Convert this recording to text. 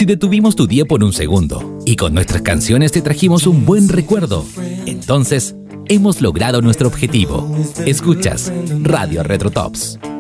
Si detuvimos tu día por un segundo y con nuestras canciones te trajimos un buen recuerdo, entonces hemos logrado nuestro objetivo. Escuchas Radio Retro Tops.